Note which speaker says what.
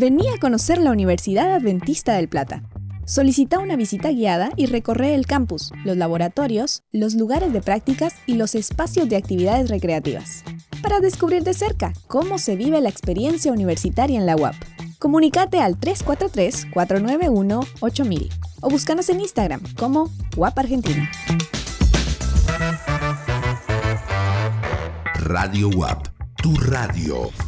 Speaker 1: Vení a conocer la Universidad Adventista del Plata. Solicita una visita guiada y recorre el campus, los laboratorios, los lugares de prácticas y los espacios de actividades recreativas, para descubrir de cerca cómo se vive la experiencia universitaria en la UAP. Comunícate al 343-491-8000 o búscanos en Instagram como UAP Argentina.
Speaker 2: Radio UAP, tu radio.